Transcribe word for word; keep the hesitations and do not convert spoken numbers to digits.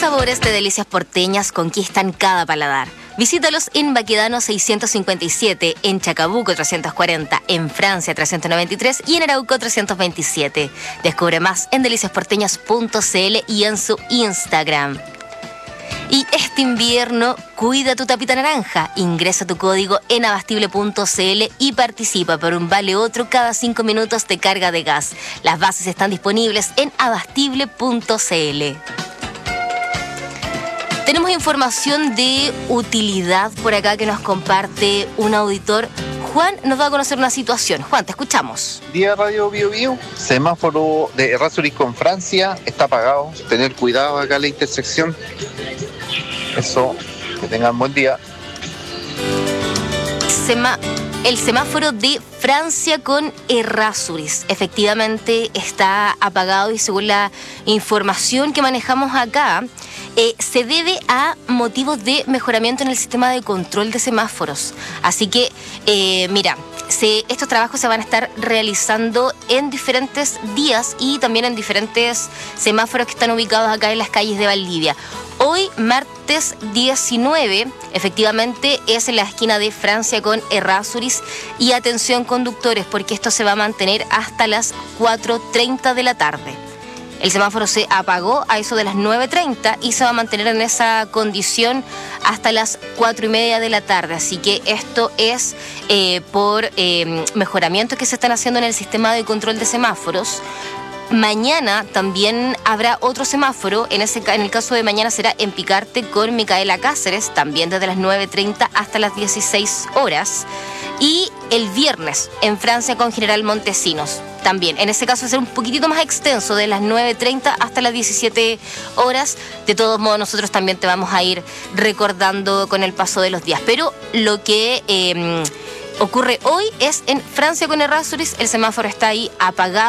sabores de delicias porteñas conquistan cada paladar. Visítalos en Baquedano seiscientos cincuenta y siete, en Chacabuco trescientos cuarenta, en Francia trescientos noventa y tres y en Arauco trescientos veintisiete. Descubre más en delicias porteñas punto c l y en su Instagram. Y este invierno, cuida tu tapita naranja. Ingresa tu código en abastible punto c l y participa por un vale otro cada cinco minutos de carga de gas. Las bases están disponibles en abastible punto c l. Tenemos información de utilidad por acá que nos comparte un auditor. Juan nos va a conocer una situación. Juan, te escuchamos. Día Radio Bio Bio, semáforo de Errázuriz con Francia está apagado. Tener cuidado acá en la intersección. Eso, que tengan buen día. Sema- el semáforo de Francia con Errázuriz efectivamente está apagado y según la información que manejamos acá, Eh, se debe a motivos de mejoramiento en el sistema de control de semáforos. Así que, eh, mira, se, estos trabajos se van a estar realizando en diferentes días y también en diferentes semáforos que están ubicados acá en las calles de Valdivia. Hoy, martes diecinueve, efectivamente es en la esquina de Francia con Errázuriz. Y atención conductores, porque esto se va a mantener hasta las cuatro treinta de la tarde. El semáforo se apagó a eso de las nueve treinta y se va a mantener en esa condición hasta las cuatro y media de la tarde. Así que esto es eh, por eh, mejoramientos que se están haciendo en el sistema de control de semáforos. Mañana también habrá otro semáforo. En, ese, en el caso de mañana será en Picarte con Micaela Cáceres, también desde las nueve treinta hasta las dieciséis horas. Y el viernes en Francia con General Montesinos. También, en ese caso va a ser un poquitito más extenso, de las nueve treinta hasta las diecisiete horas. De todos modos, nosotros también te vamos a ir recordando con el paso de los días. Pero lo que eh, ocurre hoy es en Francia con Errázuriz, el semáforo está ahí apagado.